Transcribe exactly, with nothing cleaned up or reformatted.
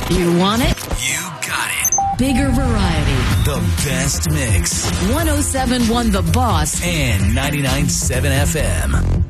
You want it? You got it. Bigger variety. The best mix. one oh seven point one The Boss And ninety-nine point seven F M.